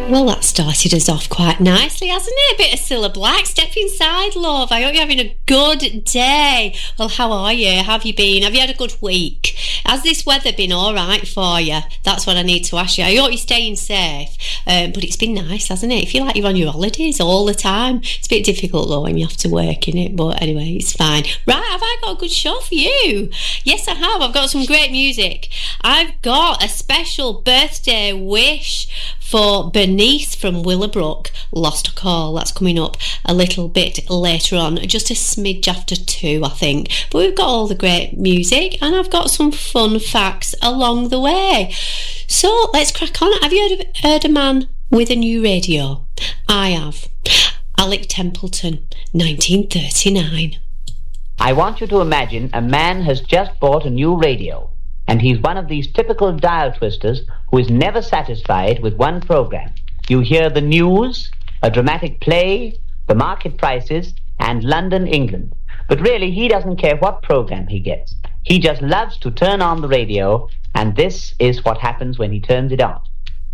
Well, that started us off quite nicely, hasn't it? A bit of Cilla Black. Step inside, love. I hope you're having a good day. Well, how are you? How have you been? Have you had a good week? Has this weather been all right for you? That's what I need to ask you. I hope you're staying safe. But it's been nice, hasn't it? You feel like you're on your holidays all the time. It's a bit difficult, though, when you have to work in it. But anyway, it's fine. Right, have I got a good show for you? Yes, I have. I've got some great music. I've got a special birthday wish for Bernice from Willowbrook. Lost a call. That's coming up a little bit later on, just a smidge after 2, I think. But we've got all the great music, and I've got some fun facts along the way. So let's crack on. Have you heard a man with a new radio? I have. Alec Templeton, 1939. I want you to imagine a man has just bought a new radio, and he's one of these typical dial twisters who is never satisfied with one program. You hear the news, a dramatic play, the market prices, and London, England. But really, he doesn't care what program he gets. He just loves to turn on the radio, and this is what happens when he turns it on.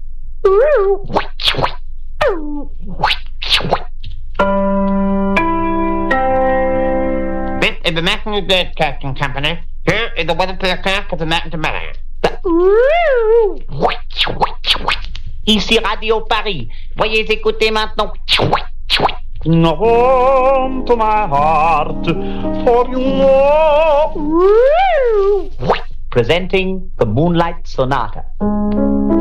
This is the National Broadcasting Company. Here is the weather forecast for tonight and tomorrow. Ici Radio Paris. Veuillez écouter maintenant. Home to my heart, for you know. Presenting the Moonlight Sonata.